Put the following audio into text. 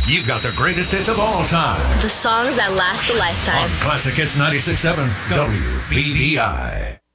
You've got the greatest hits of all time. The songs that last a lifetime. On Classic Hits 96.7 WBBI.